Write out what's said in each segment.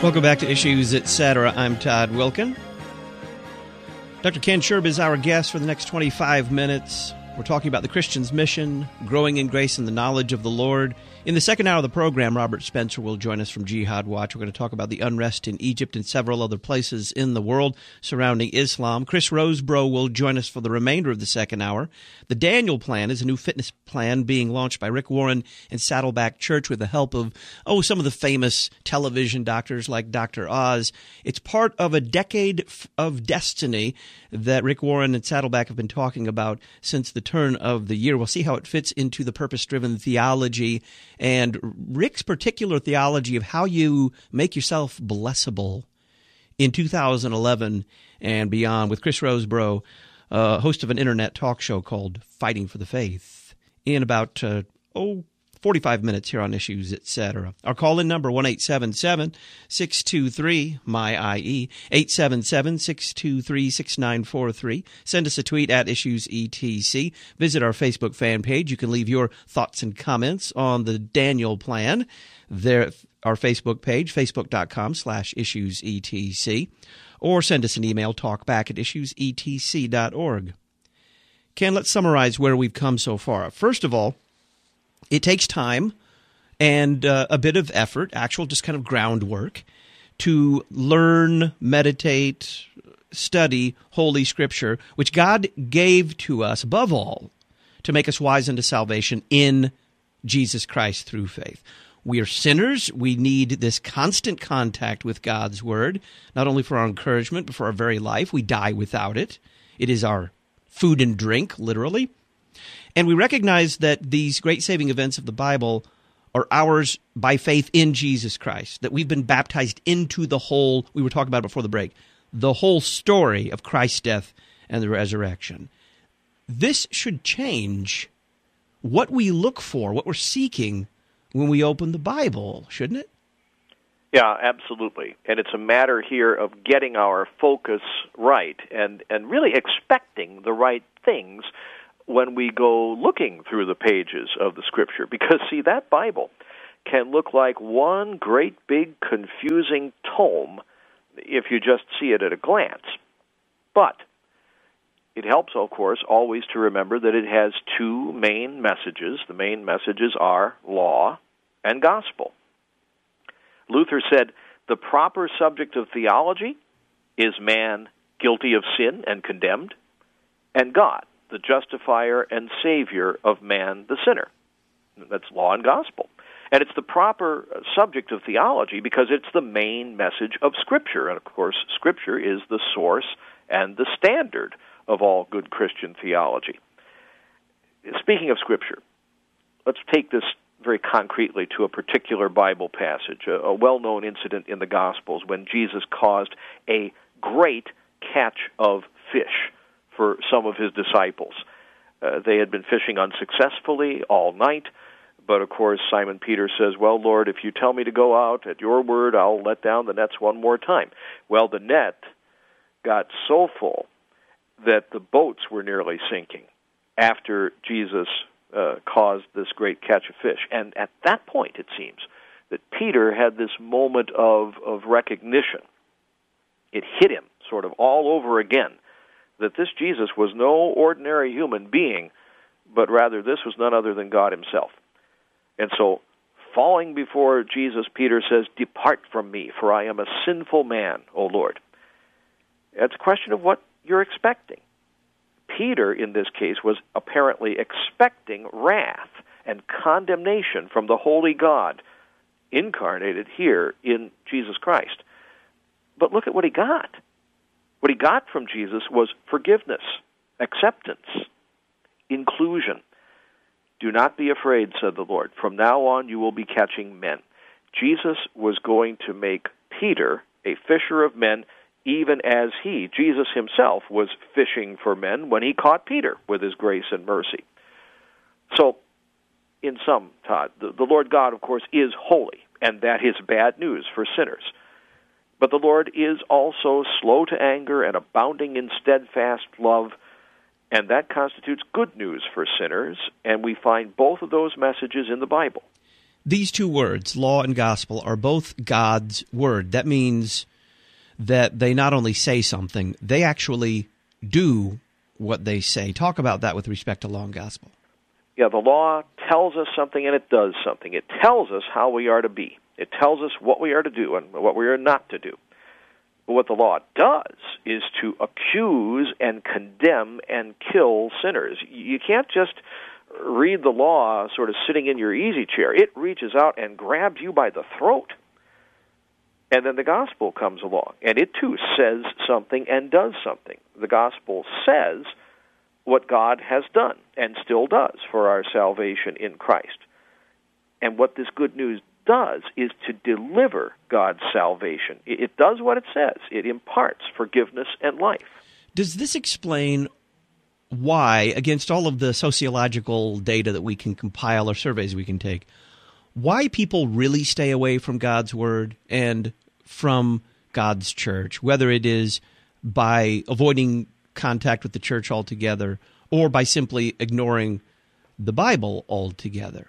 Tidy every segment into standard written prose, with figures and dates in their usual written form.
Welcome back to Issues, Etc. I'm Todd Wilken. Dr. Ken Sherb is our guest for the next 25 minutes. We're talking about the Christian's mission, growing in grace and the knowledge of the Lord. In the second hour of the program, Robert Spencer will join us from Jihad Watch. We're going to talk about the unrest in Egypt and several other places in the world surrounding Islam. Chris Rosebrough will join us for the remainder of the second hour. The Daniel Plan is a new fitness plan being launched by Rick Warren and Saddleback Church with the help of, some of the famous television doctors like Dr. Oz. It's part of a decade of destiny that Rick Warren and Saddleback have been talking about since the turn of the year. We'll see how it fits into the purpose-driven theology and Rick's particular theology of how you make yourself blessable in 2011 and beyond with Chris Rosebrough, host of an internet talk show called Fighting for the Faith, in about 45 minutes here on Issues, Etc. Our call-in number, 1-877-623-MY-IE, 877-623-6943. Send us a tweet at IssuesETC. Visit our Facebook fan page. You can leave your thoughts and comments on the Daniel Plan there, our Facebook page, facebook.com/IssuesETC, or send us an email, talkback@issuesetc.org. Ken, let's summarize where we've come so far. First of all, it takes time and a bit of effort, actual just kind of groundwork, to learn, meditate, study Holy Scripture, which God gave to us, above all, to make us wise unto salvation in Jesus Christ through faith. We are sinners. We need this constant contact with God's Word, not only for our encouragement, but for our very life. We die without it. It is our food and drink, literally. And we recognize that these great saving events of the Bible are ours by faith in Jesus Christ, that we've been baptized into the whole, we were talking about it before the break, the whole story of Christ's death and the resurrection. This should change what we look for, what we're seeking when we open the Bible, shouldn't it? Yeah, absolutely. And it's a matter here of getting our focus right and really expecting the right things when we go looking through the pages of the Scripture. Because, see, that Bible can look like one great big confusing tome if you just see it at a glance. But it helps, of course, always to remember that it has two main messages. The main messages are law and gospel. Luther said, the proper subject of theology is man guilty of sin and condemned, and God, the justifier and savior of man, the sinner. That's law and gospel. And it's the proper subject of theology because it's the main message of Scripture. And, of course, Scripture is the source and the standard of all good Christian theology. Speaking of Scripture, let's take this very concretely to a particular Bible passage, a well-known incident in the Gospels when Jesus caused a great catch of fish for some of his disciples. They had been fishing unsuccessfully all night, but of course Simon Peter says, well, Lord, if you tell me to go out at your word, I'll let down the nets one more time. Well, the net got so full that the boats were nearly sinking after Jesus caused this great catch of fish. And at that point, it seems, that Peter had this moment of recognition. It hit him sort of all over again that this Jesus was no ordinary human being, but rather this was none other than God himself. And so, falling before Jesus, Peter says, depart from me, for I am a sinful man, O Lord. It's a question of what you're expecting. Peter, in this case, was apparently expecting wrath and condemnation from the holy God incarnated here in Jesus Christ. But look at what he got. What he got from Jesus was forgiveness, acceptance, inclusion. Do not be afraid, said the Lord. From now on you will be catching men. Jesus was going to make Peter a fisher of men, even as he, Jesus himself, was fishing for men when he caught Peter with his grace and mercy. So, in sum, Todd, the Lord God, of course, is holy, and that is bad news for sinners. But the Lord is also slow to anger and abounding in steadfast love, and that constitutes good news for sinners, and we find both of those messages in the Bible. These two words, law and gospel, are both God's word. That means that they not only say something, they actually do what they say. Talk about that with respect to law and gospel. Yeah, the law tells us something and it does something. It tells us how we are to be. It tells us what we are to do and what we are not to do. But what the law does is to accuse and condemn and kill sinners. You can't just read the law sort of sitting in your easy chair. It reaches out and grabs you by the throat. And then the gospel comes along, and it too says something and does something. The gospel says what God has done and still does for our salvation in Christ. And what this good news does is to deliver God's salvation. It does what it says. It imparts forgiveness and life. Does this explain why, against all of the sociological data that we can compile or surveys we can take, why people really stay away from God's Word and from God's church, whether it is by avoiding contact with the church altogether or by simply ignoring the Bible altogether?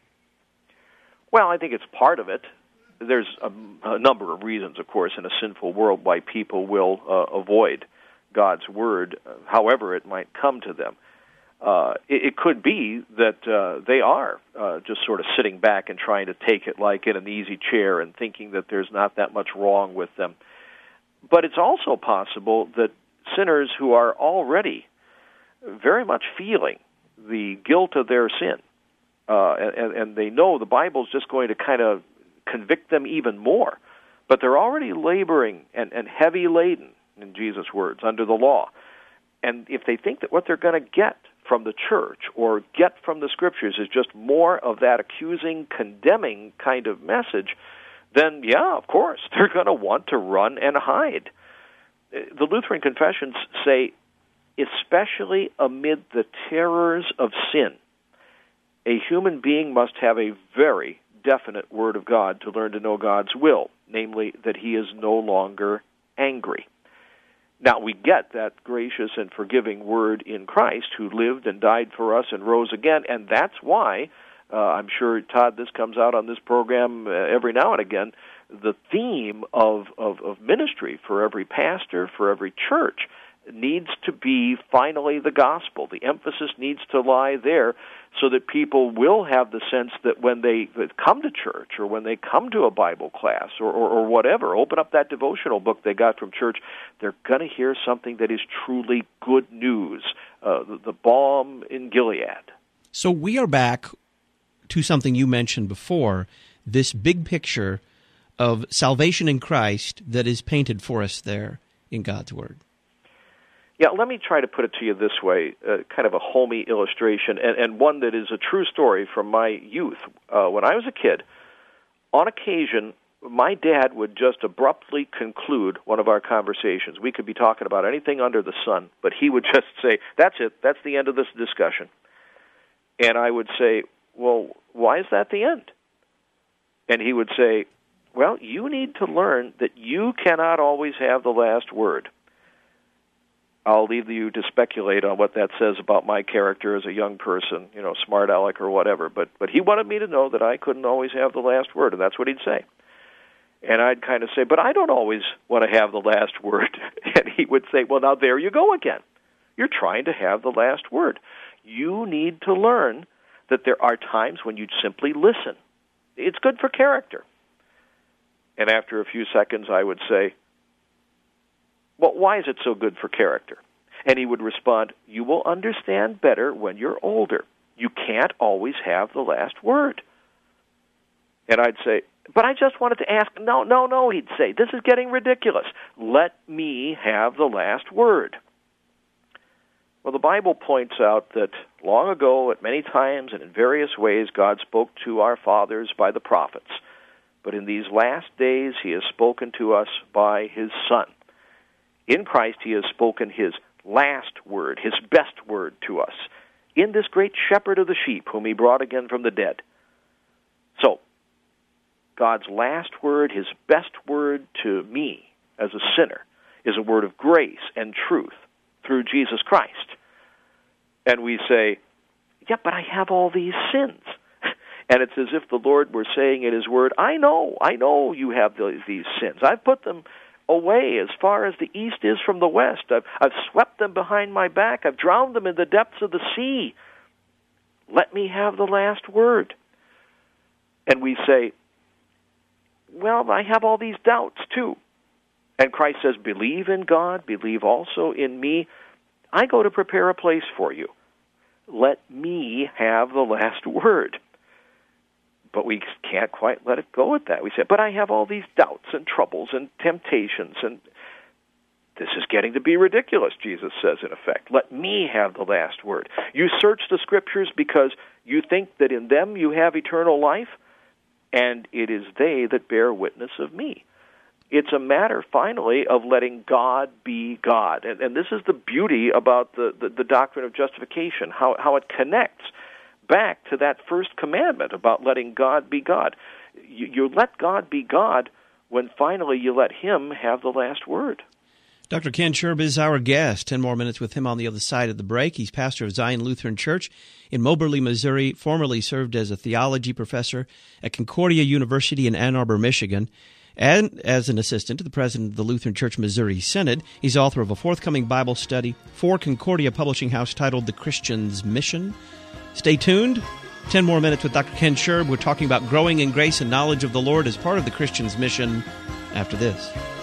Well, I think it's part of it. There's a number of reasons, of course, in a sinful world why people will avoid God's Word, however it might come to them. It could be that they are just sort of sitting back and trying to take it like in an easy chair and thinking that there's not that much wrong with them. But it's also possible that sinners who are already very much feeling the guilt of their sin, and they know the Bible's just going to kind of convict them even more, but they're already laboring and heavy laden, in Jesus' words, under the law. And if they think that what they're going to get from the church or get from the Scriptures is just more of that accusing, condemning kind of message, then, yeah, of course, they're going to want to run and hide. The Lutheran confessions say, especially amid the terrors of sin, a human being must have a very definite Word of God to learn to know God's will, namely that He is no longer angry. Now, we get that gracious and forgiving Word in Christ, who lived and died for us and rose again, and that's why, I'm sure, Todd, this comes out on this program every now and again, the theme of ministry for every pastor, for every church, needs to be finally the gospel. The emphasis needs to lie there so that people will have the sense that when they come to church or when they come to a Bible class or whatever, open up that devotional book they got from church, they're going to hear something that is truly good news, the balm in Gilead. So we are back to something you mentioned before, this big picture of salvation in Christ that is painted for us there in God's Word. Yeah, let me try to put it to you this way, kind of a homey illustration, and one that is a true story from my youth. When I was a kid, on occasion, my dad would just abruptly conclude one of our conversations. We could be talking about anything under the sun, but he would just say, "That's it, that's the end of this discussion." And I would say, "Well, why is that the end?" And he would say, "Well, you need to learn that you cannot always have the last word." I'll leave you to speculate on what that says about my character as a young person, smart aleck or whatever. But he wanted me to know that I couldn't always have the last word, and that's what he'd say. And I'd kind of say, "But I don't always want to have the last word." And he would say, "Well, now there you go again. You're trying to have the last word. You need to learn that there are times when you simply listen. It's good for character." And after a few seconds, I would say, "Well, why is it so good for character?" And he would respond, "You will understand better when you're older. You can't always have the last word." And I'd say, "But I just wanted to ask." No, he'd say, "This is getting ridiculous. Let me have the last word." Well, the Bible points out that long ago, at many times and in various ways, God spoke to our fathers by the prophets. But in these last days, He has spoken to us by His Son. In Christ, He has spoken His last word, His best word to us, in this great shepherd of the sheep whom He brought again from the dead. So, God's last word, His best word to me as a sinner, is a word of grace and truth through Jesus Christ. And we say, "Yeah, but I have all these sins." And it's as if the Lord were saying in His Word, I know you have these sins. I've put them away as far as the east is from the west. I've swept them behind my back. I've drowned them in the depths of the sea. Let me have the last word. And we say, well, I have all these doubts too. And Christ says, believe in God, believe also in me. I go to prepare a place for you. Let me have the last word. But we can't quite let it go at that. We say, but I have all these doubts and troubles and temptations, and this is getting to be ridiculous, Jesus says in effect. Let me have the last word. You search the Scriptures because you think that in them you have eternal life, and it is they that bear witness of me. It's a matter, finally, of letting God be God. And this is the beauty about the doctrine of justification, how it connects back to that first commandment about letting God be God. You let God be God when finally you let Him have the last word. Dr. Ken Sherb is our guest. 10 more minutes with him on the other side of the break. He's pastor of Zion Lutheran Church in Moberly, Missouri, formerly served as a theology professor at Concordia University in Ann Arbor, Michigan. And as an assistant to the president of the Lutheran Church Missouri Synod, he's author of a forthcoming Bible study for Concordia Publishing House titled The Christian's Mission. Stay tuned. 10 more minutes with Dr. Ken Sherb. We're talking about growing in grace and knowledge of the Lord as part of the Christian's mission after this.